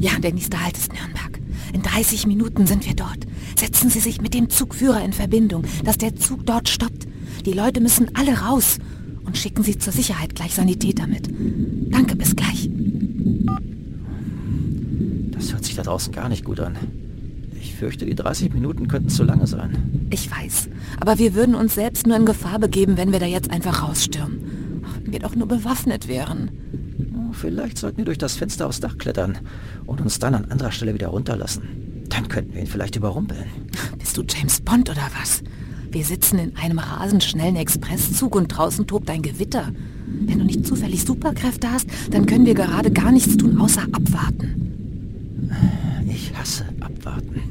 Ja, der nächste Halt ist Nürnberg. In 30 Minuten sind wir dort. Setzen Sie sich mit dem Zugführer in Verbindung, dass der Zug dort stoppt. Die Leute müssen alle raus. Und schicken Sie zur Sicherheit gleich Sanitäter mit. Danke, bis gleich. Das hört sich da draußen gar nicht gut an. Ich fürchte, die 30 Minuten könnten zu lange sein. Ich weiß, aber wir würden uns selbst nur in Gefahr begeben, wenn wir da jetzt einfach rausstürmen. Wenn wir doch nur bewaffnet wären. Vielleicht sollten wir durch das Fenster aufs Dach klettern und uns dann an anderer Stelle wieder runterlassen. Dann könnten wir ihn vielleicht überrumpeln. Bist du James Bond oder was? Wir sitzen in einem rasend schnellen Expresszug und draußen tobt ein Gewitter. Wenn du nicht zufällig Superkräfte hast, dann können wir gerade gar nichts tun, außer abwarten. Ich hasse abwarten.